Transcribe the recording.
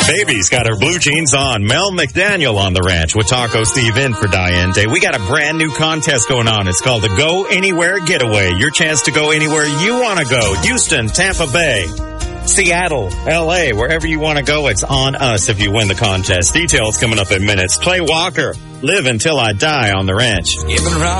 Baby's got her blue jeans on. Mel McDaniel on the ranch with Taco Steve in for Diane Day. We got a brand new contest going on. It's called the Go Anywhere Getaway. Your chance to go anywhere you want to go. Houston, Tampa Bay, Seattle, L.A., wherever you want to go, it's on us if you win the contest. Details coming up in minutes. Clay Walker, Live Until I Die on the ranch.